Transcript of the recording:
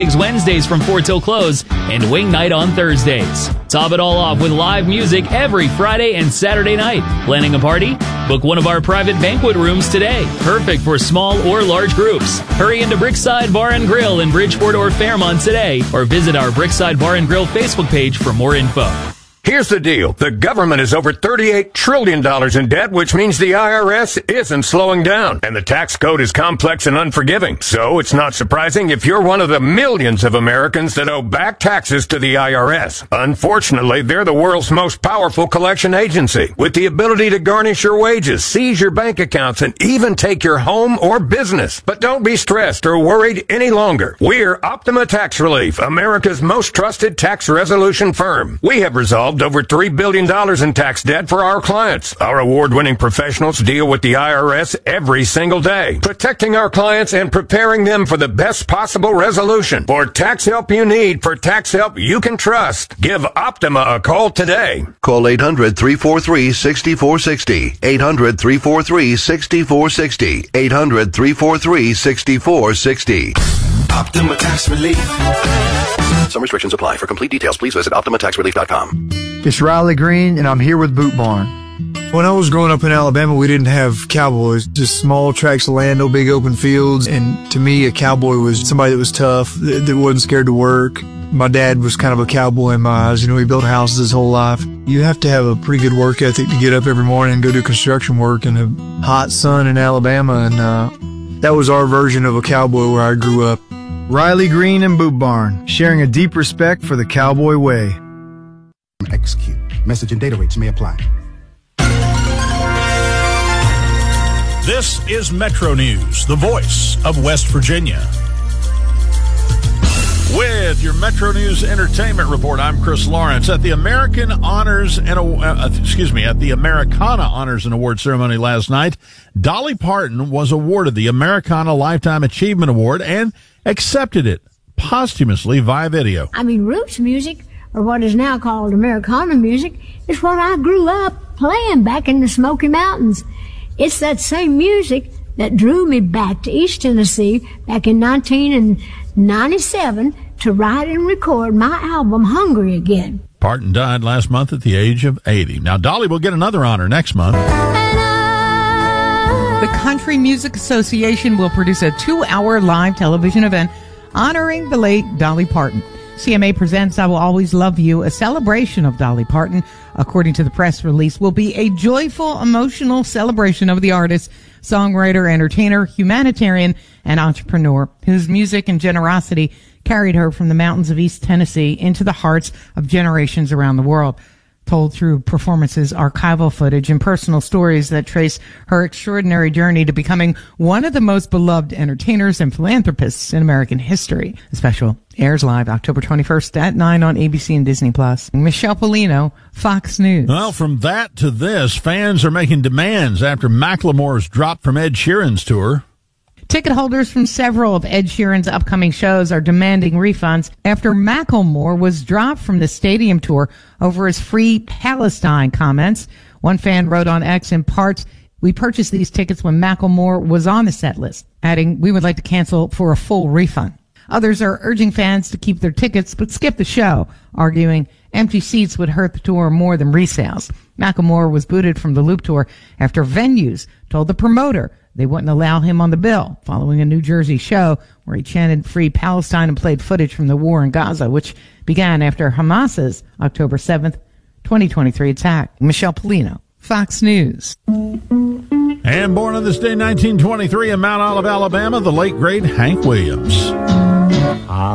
Wednesdays from 4 till close, and Wing Night on Thursdays. Top it all off with live music every Friday and Saturday night. Planning a party? Book one of our private banquet rooms today. Perfect for small or large groups. Hurry into Brickside Bar and Grill in Bridgeport or Fairmont today, or visit our Brickside Bar and Grill Facebook page for more info. Here's the deal. The government is over $38 trillion in debt, which means the IRS isn't slowing down. And the tax code is complex and unforgiving. So it's not surprising if you're one of the millions of Americans that owe back taxes to the IRS. Unfortunately, they're the world's most powerful collection agency, with the ability to garnish your wages, seize your bank accounts, and even take your home or business. But don't be stressed or worried any longer. We're Optima Tax Relief, America's most trusted tax resolution firm. We have resolved over $3 billion in tax debt for our clients. Our award-winning professionals deal with the IRS every single day, protecting our clients and preparing them for the best possible resolution. For tax help you need, for tax help you can trust, give Optima a call today. Call 800-343-6460. 800-343-6460. 800-343-6460. Optima Tax Relief. Some restrictions apply. For complete details, please visit OptimaTaxRelief.com. It's Riley Green, and I'm here with Boot Barn. When I was growing up in Alabama, we didn't have cowboys, just small tracts of land, no big open fields. And to me, a cowboy was somebody that was tough, that wasn't scared to work. My dad was kind of a cowboy in my eyes. You know, he built houses his whole life. You have to have a pretty good work ethic to get up every morning and go do construction work in a hot sun in Alabama. And that was our version of a cowboy where I grew up. Riley Green and Boot Barn, sharing a deep respect for the cowboy way. Execute. Message and data rates may apply. This is Metro News, the voice of West Virginia. With your Metro News Entertainment Report, I'm Chris Lawrence. At the Americana Honors and Award ceremony last night, Dolly Parton was awarded the Americana Lifetime Achievement Award and accepted it posthumously via video. I mean, roots music, or what is now called Americana music, is what I grew up playing back in the Smoky Mountains. It's that same music that drew me back to East Tennessee back in 1997 to write and record my album, Hungry Again. Parton died last month at the age of 80. Now, Dolly will get another honor next month. The Country Music Association will produce a 2-hour live television event honoring the late Dolly Parton. CMA presents I Will Always Love You, a celebration of Dolly Parton. According to the press release, will be a joyful, emotional celebration of the artist, songwriter, entertainer, humanitarian, and entrepreneur, whose music and generosity carried her from the mountains of East Tennessee into the hearts of generations around the world. Told through performances, archival footage, and personal stories that trace her extraordinary journey to becoming one of the most beloved entertainers and philanthropists in American history. The special airs live October 21st at 9 on ABC and Disney+. Michelle Polino, Fox News. Well, from that to this, fans are making demands after Macklemore's dropped from Ed Sheeran's tour. Ticket holders from several of Ed Sheeran's upcoming shows are demanding refunds after Macklemore was dropped from the stadium tour over his Free Palestine comments. One fan wrote on X in parts, "We purchased these tickets when Macklemore was on the set list," adding, "We would like to cancel for a full refund." Others are urging fans to keep their tickets but skip the show, arguing empty seats would hurt the tour more than resales. Macklemore was booted from the Loop tour after venues told the promoter they wouldn't allow him on the bill following a New Jersey show where he chanted Free Palestine and played footage from the war in Gaza, which began after Hamas's October 7th, 2023 attack. Michelle Polino, Fox News. And born on this day, 1923, in Mount Olive, Alabama, the late, great Hank Williams.